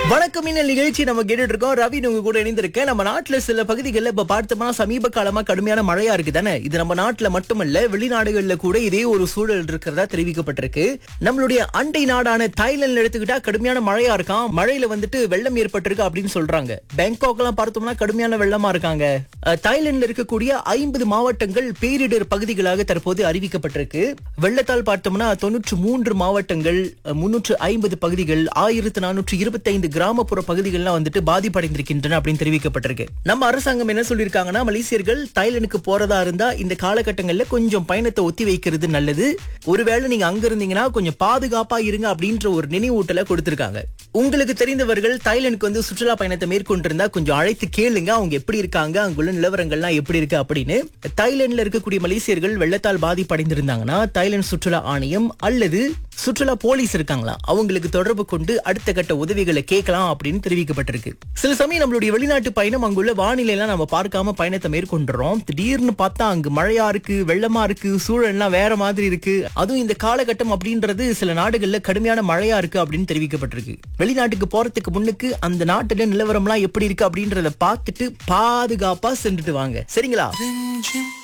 வணக்கம் இந்த நிகழ்ச்சி நம்ம கேட்டுட்டு இருக்கோம். ரவி உங்க கூட இணைந்திருக்கேன். நம்ம நாட்டுல சில பகுதிகளில் இப்ப பார்த்தோம்னா சமீப காலமா கடுமையான மழையா இருக்கு தானே. இது நம்ம நாட்டுல மட்டுமல்ல, வெளிநாடுகள்ல கூட இதே ஒரு சூழல் இருக்கிறதா தெரிவிக்கப்பட்டிருக்கு. நம்மளுடைய அண்டை நாடான தாய்லாந்து எடுத்துக்கிட்டா கடுமையான மழையா இருக்காம். மழையில வந்துட்டு வெள்ளம் ஏற்பட்டிருக்கு அப்படின்னு சொல்றாங்க. பேங்காக் எல்லாம் பார்த்தோம்னா கடுமையான வெள்ளமா இருக்காங்க. தாய்லாந்துல இருக்கக்கூடிய 50 மாவட்டங்கள் பேரிடர் பகுதிகளாக தற்போது அறிவிக்கப்பட்டிருக்கு. வெள்ளத்தால் பார்த்தோம்னா 93 மாவட்டங்கள், 350 பகுதிகள், 1425 கிராமப்புற பகுதிகள்லாம் வந்துட்டு பாதிப்படைந்திருக்கின்றன அப்படின்னு தெரிவிக்கப்பட்டிருக்கு. நம்ம அரசாங்கம் என்ன சொல்லியிருக்காங்கன்னா, மலேசியர்கள் தாய்லாந்துக்கு போறதா இருந்தா இந்த காலகட்டங்கள்ல கொஞ்சம் பயணத்தை ஒத்தி வைக்கிறது நல்லது. ஒருவேளை நீங்க அங்க இருந்தீங்கன்னா கொஞ்சம் பாதுகாப்பா இருங்க அப்படின்ற ஒரு நினைவூட்டலை கொடுத்திருக்காங்க. உங்களுக்கு தெரிந்தவர்கள் தாய்லாந்துக்கு வந்து சுற்றுலா பயணத்தை மேற்கொண்டிருந்தா கொஞ்சம் அழைத்து கேளுங்க, அவங்க எப்படி இருக்காங்க, அங்குள்ள நிலவரங்கள்லாம் எப்படி இருக்கு அப்படின்னு. தாய்லாந்துல இருக்கக்கூடிய மலேசியர்கள் வெள்ளத்தால் பாதிப்படைந்திருந்தாங்கன்னா தாய்லாந்து சுற்றுலா ஆணையம் அல்லது சுற்றுலா போலீஸ் இருக்காங்களா, அவங்களுக்கு தொடர்பு கொண்டு அடுத்த கட்ட உதவிகளை கேட்கலாம் அப்படின்னு தெரிவிக்கப்பட்டிருக்கு. சில சமயம் நம்மளுடைய வெளிநாட்டு பயணம் அங்குள்ள வானிலை எல்லாம் நம்ம பார்க்காம பயணத்தை மேற்கொண்டுறோம். திடீர்னு பார்த்தா அங்கு மழையா இருக்கு, வெள்ளமா இருக்கு, சூழல்லாம் வேற மாதிரி இருக்கு. அதுவும் இந்த காலகட்டம் அப்படின்றது சில நாடுகள்ல கடுமையான மழையா இருக்கு அப்படின்னு தெரிவிக்கப்பட்டிருக்கு. வெளிநாட்டுக்கு போறதுக்கு முன்னுக்கு அந்த நாட்டுல நிலவரம்லாம் எப்படி இருக்கு அப்படின்றத பார்த்துட்டு பாதுகாப்பா சென்றுட்டு வாங்க, சரிங்களா?